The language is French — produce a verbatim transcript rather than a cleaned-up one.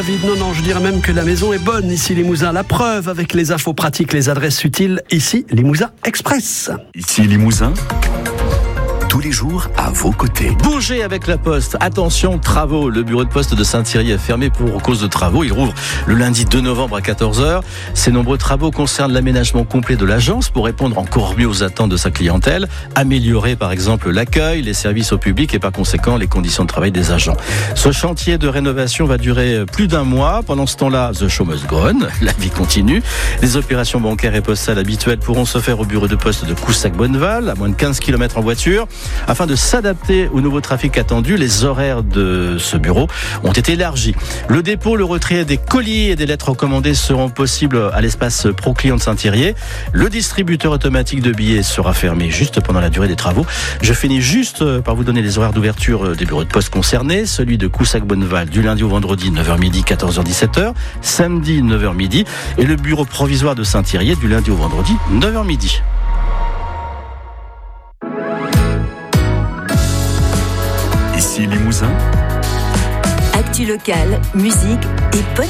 David, non, non, je dirais même que la maison est bonne ici Limousin. La preuve avec les infos pratiques, les adresses utiles. Ici Limousin Express. Ici Limousin, tous les jours à vos côtés. Bougez avec la Poste. Attention, travaux. Le bureau de poste de Saint-Thierry est fermé pour cause de travaux. Il rouvre le lundi deux novembre à quatorze heures. Ces nombreux travaux concernent l'aménagement complet de l'agence pour répondre encore mieux aux attentes de sa clientèle, améliorer par exemple l'accueil, les services au public et par conséquent les conditions de travail des agents. Ce chantier de rénovation va durer plus d'un mois. Pendant ce temps-là, the show must go on. La vie continue. Les opérations bancaires et postales habituelles pourront se faire au bureau de poste de Coussac-Bonneval, à moins de quinze kilomètres en voiture. Afin de s'adapter au nouveau trafic attendu, les horaires de ce bureau ont été élargis. Le dépôt, le retrait des colis et des lettres recommandées seront possibles à l'espace Pro-Client de Saint-Thierry. Le distributeur automatique de billets sera fermé juste pendant la durée des travaux. Je finis juste par vous donner les horaires d'ouverture des bureaux de poste concernés. Celui de Coussac-Bonneval du lundi au vendredi, neuf heures midi, quatorze heures dix-sept heures. Samedi, neuf heures midi. Et le bureau provisoire de Saint-Thierry du lundi au vendredi, neuf heures midi. Ici Limousin, Actu locale, musique et podcast.